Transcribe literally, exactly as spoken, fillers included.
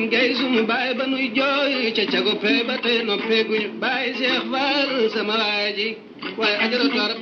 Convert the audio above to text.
Biram Gay sunu baay ba nuy jooy ca cago pee ba tey noppeeguñu baay Seex Faal sama waa ji waaye ajaratu